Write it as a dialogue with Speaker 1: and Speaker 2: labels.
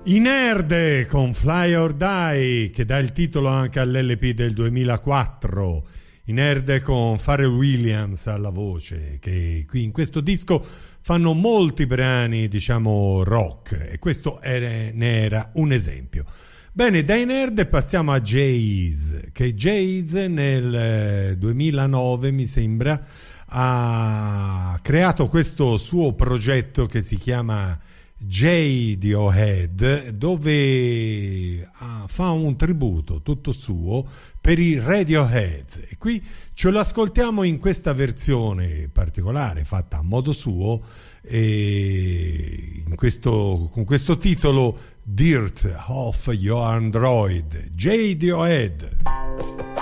Speaker 1: I Nerd con Fly or Die, che dà il titolo anche all'LP del 2004. I Nerd con Pharrell Williams alla voce, che qui in questo disco fanno molti brani, diciamo, rock, e questo ne era un esempio. Bene, dai Nerd passiamo a Jay-Z, che Jay-Z nel 2009, mi sembra, ha creato questo suo progetto che si chiama Radiohead, dove fa un tributo tutto suo per i Radiohead, e qui ce lo ascoltiamo in questa versione particolare fatta a modo suo, e con questo titolo Dirt of Your Android, Radiohead.